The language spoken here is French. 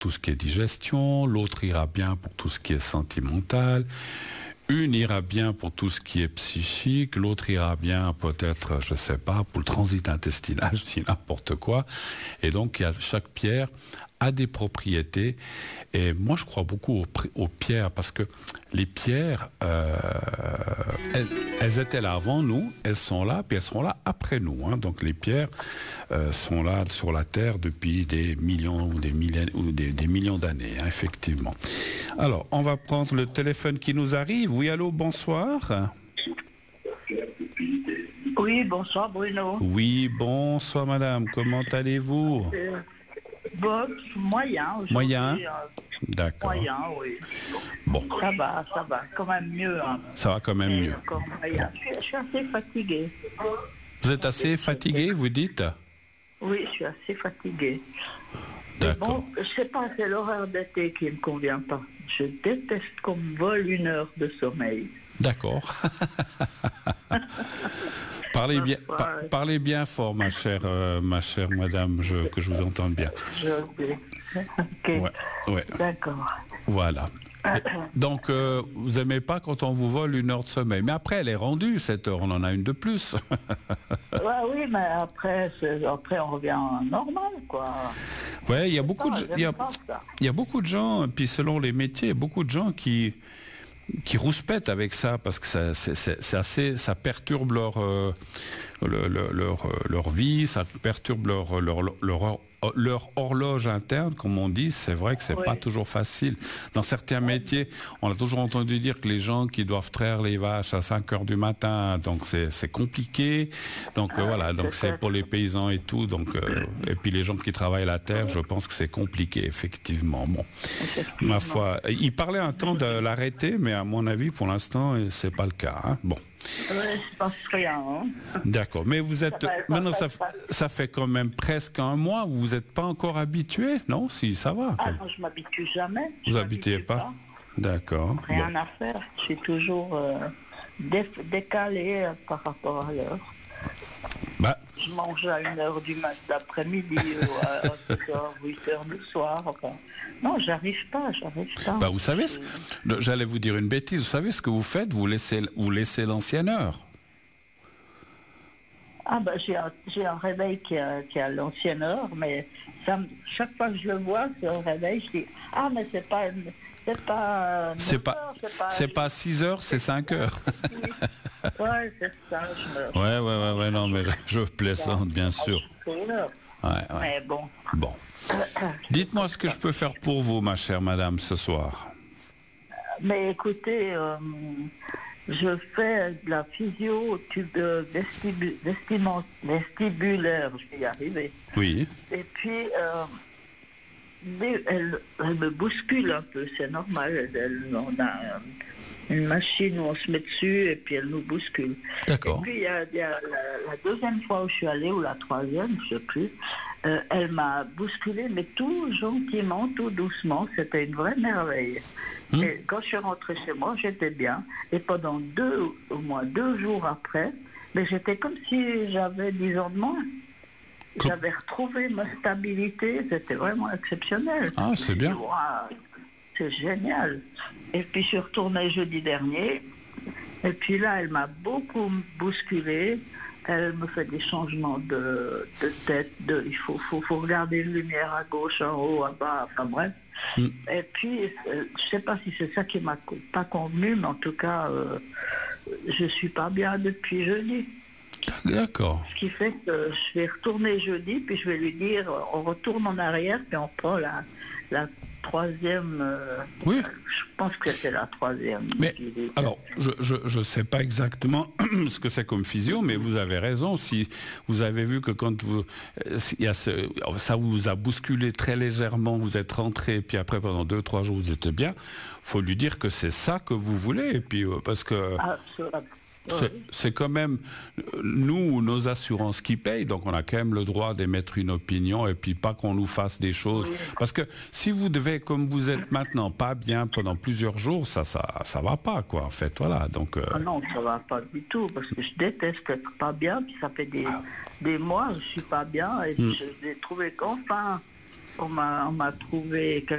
tout ce qui est digestion, l'autre ira bien pour tout ce qui est sentimental, une ira bien pour tout ce qui est psychique, l'autre ira bien peut-être, je sais pas, pour le transit intestinal, je dis n'importe quoi. Et donc, chaque pierre a des propriétés. Et moi, je crois beaucoup aux pierres parce que les pierres, elles étaient là avant nous, elles sont là, puis elles seront là après nous. Hein. Donc, les pierres sont là sur la Terre depuis des millions ou des millions d'années, hein, effectivement. Alors, on va prendre le téléphone qui nous arrive. Oui, allô, bonsoir. Oui, bonsoir Bruno. Oui, bonsoir madame, comment allez-vous? Bon, moyen. Moyen? D'accord. Moyen, oui. Bon. Ça va, quand même mieux. Hein. Ça va quand même mieux. Bon. Je suis assez fatiguée. Vous êtes assez fatigué, vous dites? Oui, je suis assez fatiguée. D'accord. Bon, je sais pas, c'est l'horaire d'été qui ne me convient pas. Je déteste qu'on me vole 1 heure de sommeil. D'accord. Parlez bien fort, ma chère madame, que je vous entende bien. Ok. Ouais. D'accord. Voilà. Donc, vous n'aimez pas quand on vous vole 1 heure de sommeil. Mais après, elle est rendue, cette heure, on en a une de plus. Oui, mais après, on revient normal, quoi. Oui, il y a beaucoup de gens, puis selon les métiers, il y a beaucoup de gens qui rouspètent avec ça parce que ça perturbe leur vie, ça perturbe leur horloge interne, comme on dit. C'est vrai que c'est pas toujours facile. Dans certains métiers, on a toujours entendu dire que les gens qui doivent traire les vaches à 5 heures du matin, donc c'est compliqué. Donc voilà, donc c'est pour les paysans et tout. Donc et puis les gens qui travaillent la terre, je pense que c'est compliqué effectivement. Bon, ma foi, il parlait un temps de l'arrêter, mais à mon avis, pour l'instant, c'est pas le cas. Hein. Bon. Oui, je pense rien. Hein. D'accord, mais vous êtes... Maintenant, ça fait quand même presque 1 mois, vous n'êtes pas encore habitué, non? Si, ça va. Ah non, je m'habitue jamais. Vous n'habitez pas? D'accord. Rien à faire, je suis toujours décalé par rapport à l'heure. Je mange à 1 heure du matin d'après-midi ou à 7h, 8h du soir. Enfin, non, j'arrive pas. Vous savez, j'allais vous dire une bêtise, vous savez ce que vous faites? Vous laissez l'ancienne heure. Ah j'ai un réveil qui a l'ancienne heure, mais chaque fois que je le vois, ce réveil, je dis mais c'est pas 6 heures, c'est 5 heures. Ouais, c'est ça. Ouais, non, mais je plaisante, bien sûr. Mais bon. Bon. Dites-moi ce que je peux faire pour vous, ma chère madame, ce soir. Mais écoutez, je fais de la physio vestibulaire, je vais y arriver. Oui. Et puis, elle me bouscule un peu, c'est normal. On a une machine où on se met dessus et puis elle nous bouscule. D'accord. Et puis, il y a la deuxième fois où je suis allée, ou la troisième, je ne sais plus, elle m'a bousculé, mais tout gentiment, tout doucement, c'était une vraie merveille. Et quand je suis rentrée chez moi, j'étais bien. Et pendant au moins 2 jours après, mais j'étais comme si j'avais 10 ans de moins. J'avais retrouvé ma stabilité, c'était vraiment exceptionnel. Ah, c'est bien. Wow, c'est génial. Et puis je suis retournée jeudi dernier, et puis là, elle m'a beaucoup bousculé. Elle me fait des changements de tête, il faut regarder une lumière à gauche, en haut, à bas, enfin bref. Et puis, je sais pas si c'est ça qui m'a pas convenu, mais en tout cas, je suis pas bien depuis jeudi. D'accord. Ce qui fait que je vais retourner jeudi, puis je vais lui dire, on retourne en arrière, puis on prend la troisième. Oui. Je pense que c'est la troisième. Mais alors, je sais pas exactement ce que c'est comme physio, mais vous avez raison. Si vous avez vu que quand ça vous a bousculé très légèrement, vous êtes rentré, puis après pendant 2-3 jours vous êtes bien, faut lui dire que c'est ça que vous voulez, et puis parce que. C'est quand même nous, nos assurances qui payent, donc on a quand même le droit d'émettre une opinion et puis pas qu'on nous fasse des choses. Oui. Parce que si vous devez, comme vous êtes maintenant, pas bien pendant plusieurs jours, ça va pas, quoi, en fait, voilà. Donc, non, ça va pas du tout, parce que je déteste être pas bien, puis ça fait des mois, je suis pas bien, et j'ai trouvé qu'enfin, on m'a trouvé